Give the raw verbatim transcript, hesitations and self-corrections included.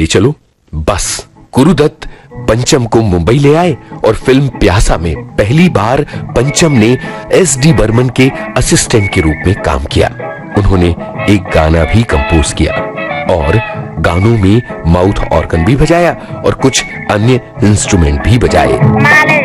चलो। बस गुरुदत्त पंचम को मुंबई ले आए और फिल्म प्यासा में पहली बार पंचम ने एस डी बर्मन के असिस्टेंट के रूप में काम किया। उन्होंने एक गाना भी कंपोज किया और गानों में माउथ ऑर्गन भी बजाया और कुछ अन्य इंस्ट्रूमेंट भी बजाए।